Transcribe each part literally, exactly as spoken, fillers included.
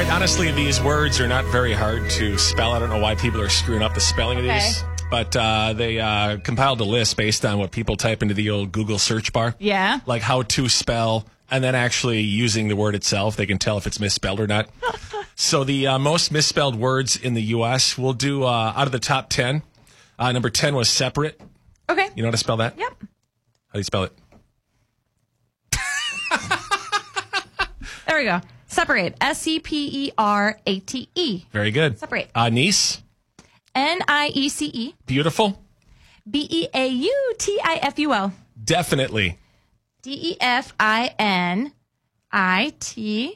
right, honestly, these words are not very hard to spell. I don't know why people are screwing up the spelling of Okay. these. But uh, they uh, compiled a list based on what people type into the old Google search bar. Yeah. Like how to spell, and then actually using the word itself. They can tell if it's misspelled or not. So the uh, most misspelled words in the U S, we'll do uh, out of the top ten. Uh, number ten was separate. Okay. You know how to spell that? Yep. How do you spell it? There we go. Separate. S E P E R A T E. Very good. Separate. Uh, niece. N I E C E. Beautiful. B E A U T I F U L. Definitely. D E F I N I T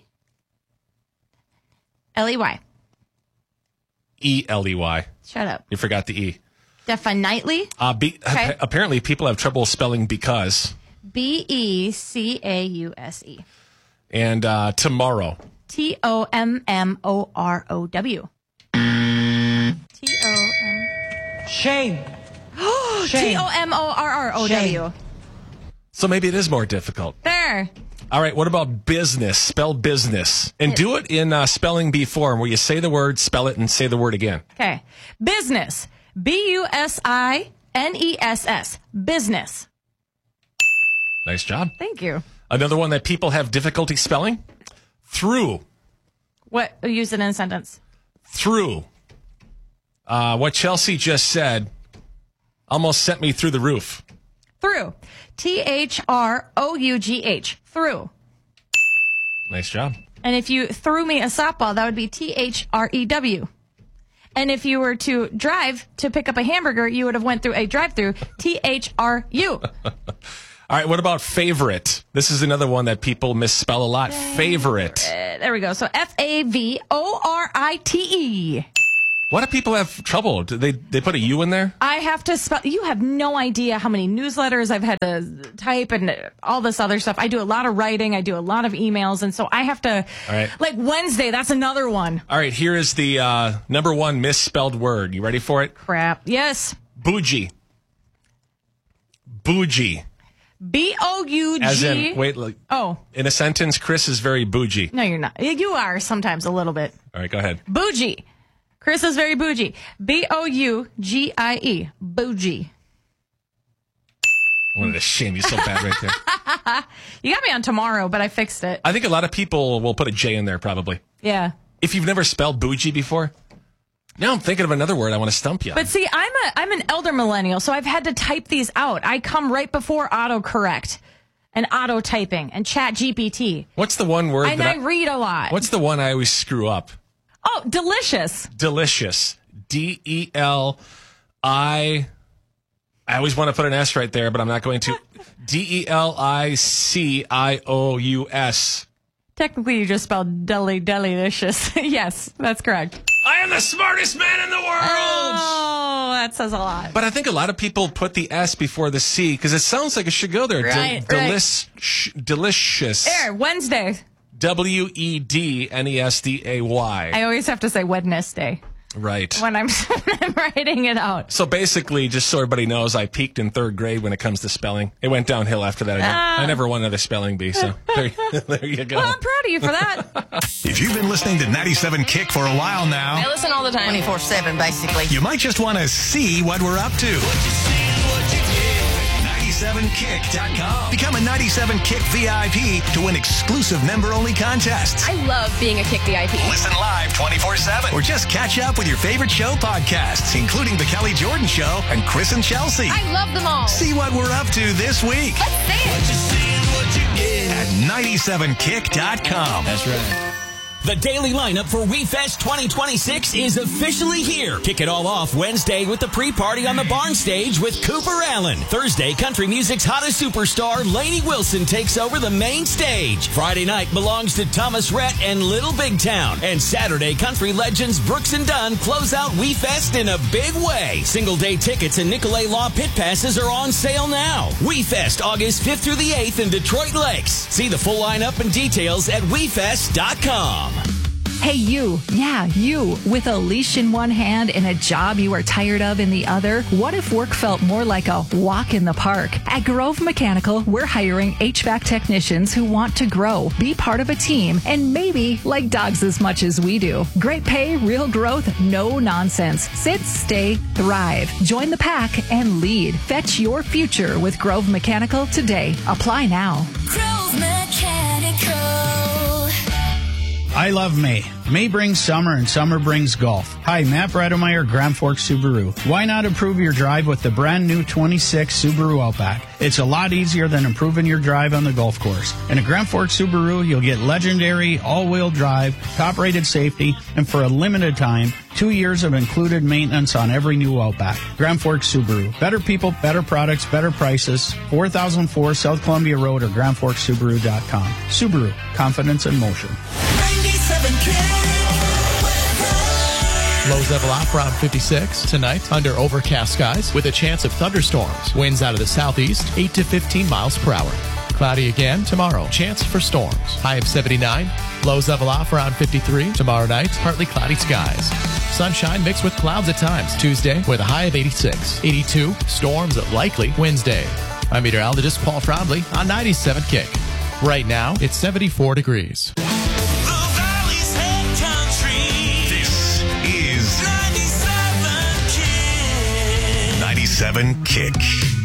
L E Y. E L E Y. Shut up. You forgot the E. Definitely. Uh, be- Okay. Apparently, people have trouble spelling because. B E C A U S E. And uh, tomorrow. T O M M O R O W. T O M. Shame. T Shame. O M O R R O W. So maybe it is more difficult. There. All right, what about business? Spell business. And do it in uh, spelling bee form where you say the word, spell it, and say the word again. Okay. Business. B U S I N E S S. Business. Nice job. Thank you. Another one that people have difficulty spelling? Through. What? Use it in a sentence. Through. Uh, what Chelsea just said almost sent me through the roof. Through. T H R O U G H. Through. Nice job. And if you threw me a softball, that would be T H R E W. And if you were to drive to pick up a hamburger, you would have went through a drive-through. T H R U. All right, what about favorite? This is another one that people misspell a lot. Favorite. Uh, there we go. So F A V O R I T E. Why do people have trouble? Do they they put a U in there? I have to spell. You have no idea how many newsletters I've had to type and all this other stuff. I do a lot of writing. I do a lot of emails. And so I have to, All right. like Wednesday, that's another one. All right, here is the uh, number one misspelled word. You ready for it? Crap. Yes. Bougie. Bougie. B O U G. As in, wait, like, Oh, in a sentence, Chris is very bougie. no, you're not. You are sometimes a little bit. All right, go ahead. Bougie. Chris is very bougie. B O U G I E. Bougie. I wanted to shame you so bad right there. You got me on tomorrow, but I fixed it. I think a lot of people will put a J in there probably. Yeah. If you've never spelled bougie before, now I'm thinking of another word I want to stump you on. But see, I'm a I'm an elder millennial, so I've had to type these out. I come right before autocorrect and auto typing and Chat G P T. What's the one word And that I read a lot. What's the one I always screw up? Oh, delicious. Delicious. D E L I I always want to put an S right there, but I'm not going to. D E L I C I O U S. Technically, you just spelled deli delicious. Yes, that's correct. I am the smartest man in the world! Oh, that says a lot. But I think a lot of people put the S before the C because it sounds like it should go there. Right, Del- right. delis- sh- delicious. There, Wednesday. W E D N E S D A Y. I always have to say Wednesday Right. when I'm, when I'm writing it out. So basically, just so everybody knows, I peaked in third grade when it comes to spelling. It went downhill after that. I, never, Ah. I never won another spelling bee, so there, there you go. Well, I'm proud of you for that. If you've been listening to ninety-seven Kick for a while now, I listen all the time. twenty-four seven, basically. you might just want to see what we're up to. ninety-seven kick dot com. Become a ninety-seven Kick V I P to win exclusive member-only contests. I love being a Kick V I P. Listen live twenty-four seven. Or just catch up with your favorite show podcasts, including The Kelly Jordan Show and Chris and Chelsea. I love them all. See what we're up to this week Let's see it. at ninety-seven kick dot com. That's right. The daily lineup for WeFest twenty twenty-six is officially here. Kick it all off Wednesday with the pre-party on the barn stage with Cooper Allen. Thursday, country music's hottest superstar, Lainey Wilson, takes over the main stage. Friday night belongs to Thomas Rhett and Little Big Town. And Saturday, country legends Brooks and Dunn close out WeFest in a big way. Single-day tickets and Nicolay Law pit passes are on sale now. WeFest, August fifth through the eighth in Detroit Lakes. See the full lineup and details at we fest dot com. Hey, you. Yeah, you. With a leash in one hand and a job you are tired of in the other, what if work felt more like a walk in the park? At Grove Mechanical, we're hiring H V A C technicians who want to grow, be part of a team, and maybe like dogs as much as we do. Great pay, real growth, no nonsense. Sit, stay, thrive. Join the pack and lead. Fetch your future with Grove Mechanical today. Apply now. Grove Mechanical. I love May. May brings summer and summer brings golf. Hi, Matt Bredemeyer, Grand Forks Subaru. Why not improve your drive with the brand new twenty-six Subaru Outback? It's a lot easier than improving your drive on the golf course. In a Grand Forks Subaru, you'll get legendary all-wheel drive, top-rated safety, and for a limited time, two years of included maintenance on every new Outback. Grand Forks Subaru. Better people, better products, better prices. four thousand four South Columbia Road or grand forks subaru dot com. Subaru. Confidence in motion. ninety-seven K. Lows level off around fifty-six tonight under overcast skies with a chance of thunderstorms. Winds out of the southeast, eight to fifteen miles per hour. Cloudy again tomorrow. Chance for storms. High of seventy-nine. Lows level off around fifty-three. Tomorrow night, partly cloudy skies. Sunshine mixed with clouds at times. Tuesday with a high of eighty-six. eighty-two. Storms likely Wednesday. I'm meteorologist Paul Frombly on ninety-seven Kick. Right now, it's seventy-four degrees. ninety-seven Kick.